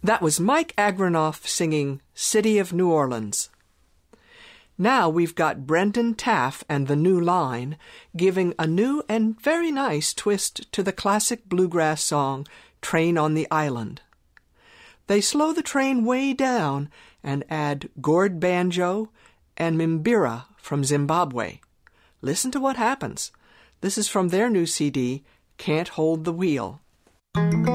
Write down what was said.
That was Mike Agronoff singing City of New Orleans. Now we've got Brendan Taff and the New Line giving a new and very nice twist to the classic bluegrass song Train on the Island. They slow the train way down and add gourd banjo and Mimbira from Zimbabwe. Listen to what happens. This is from their new CD, Can't Hold the Wheel.